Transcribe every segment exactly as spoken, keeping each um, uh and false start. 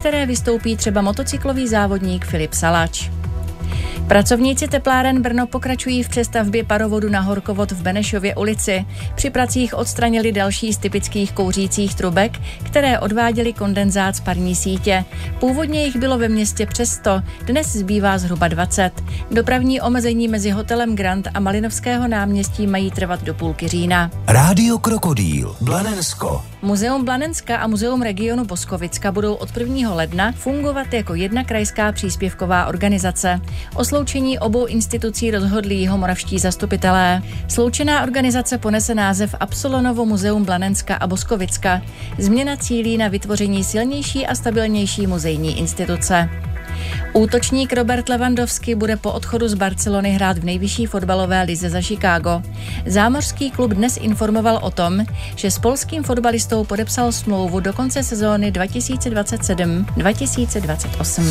které vystoupí třeba motocyklový závodník Filip Salač. Pracovníci tepláren Brno pokračují v přestavbě parovodu na horkovod v Benešově ulici. Při pracích odstranili další z typických kouřících trubek, které odváděly kondenzát z parní sítě. Původně jich bylo ve městě přes sto, dnes zbývá zhruba dvacet. Dopravní omezení mezi hotelem Grand a Malinovského náměstí mají trvat do půlky října. Rádio Krokodýl, Blanensko. Muzeum Blanenska a Muzeum regionu Boskovicka budou od prvního ledna fungovat jako jedna krajská příspěvková organizace. O sloučení obou institucí rozhodli jihomoravští zastupitelé. Sloučená organizace ponese název Absolonovo Muzeum Blanenska a Boskovicka. Změna cílí na vytvoření silnější a stabilnější muzejní instituce. Útočník Robert Lewandowski bude po odchodu z Barcelony hrát v nejvyšší fotbalové lize za Chicago. Zámořský klub dnes informoval o tom, že s polským fotbalistou podepsal smlouvu do konce sezóny dva tisíce dvacet sedm dva tisíce dvacet osm.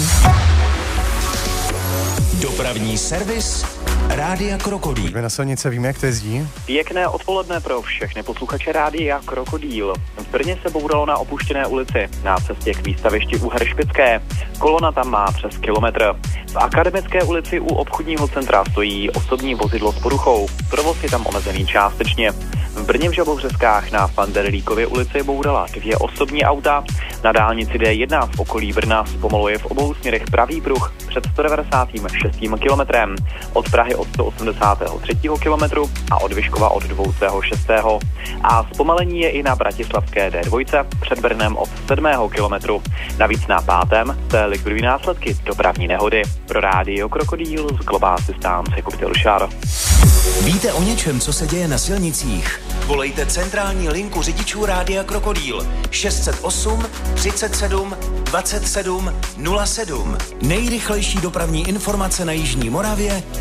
Dopravní servis Rádia Krokodýl. Pojďme na silnice, víme, jak to jezdí. Pěkné odpoledne pro všechny posluchače Rádia Krokodýl. V Brně se bouralo na opuštěné ulici na cestě k výstavišti u Hršpické. Kolona tam má přes kilometr. V Akademické ulici u obchodního centra stojí osobní vozidlo s poruchou. Provoz je tam omezený částečně. V Brně v Žabovřeskách na Panderlíkově ulici bourala dvě osobní auta. Na dálnici D jedna v okolí Brna zpomaluje v obou směrech pravý pruh před sto devadesát šest kilometrem. Od Prahy od sto osmdesát tři kilometru a od Vyškova od dvě stě šest. A zpomalení je i na Bratislavské D dva před Brnem od sedmého kilometru. Navíc na pátém se likvidují následky dopravní nehody. Pro Rádio Krokodýl z Global Systems Jakub Šár. Víte o něčem, co se děje na silnicích? Volejte centrální linku řidičů Rádia Krokodýl šest set osm třicet sedm dvacet sedm nula sedm. Nejrychlejší dopravní informace na jižní Moravě